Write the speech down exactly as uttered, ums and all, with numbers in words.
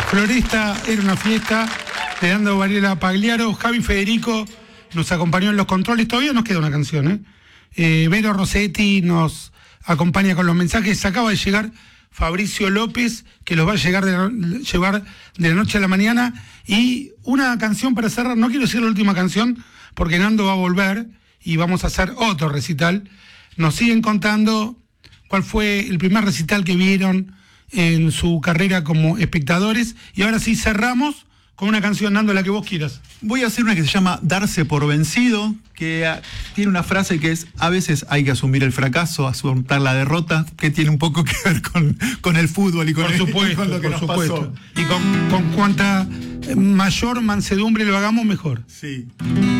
Floresta era una fiesta. Leandro Varela Pagliaro, Javi Federico nos acompañó en los controles. Todavía nos queda una canción, ¿eh? eh Vero Rossetti nos acompaña con los mensajes. Acaba de llegar Fabricio López, que los va a llegar de la, llevar de la noche a la mañana. Y una canción para cerrar. No quiero decir la última canción, porque Nando va a volver y vamos a hacer otro recital. Nos siguen contando cuál fue el primer recital que vieron en su carrera como espectadores. Y ahora sí cerramos con una canción, Nando, la que vos quieras. Voy a hacer una que se llama Darse por vencido, que uh, tiene una frase que es: a veces hay que asumir el fracaso, asumir la derrota, que tiene un poco que ver con, con el fútbol y con, por el, supuesto, y con lo que por nos supuesto. pasó. Y con, con cuanta mayor mansedumbre lo hagamos, mejor. Sí.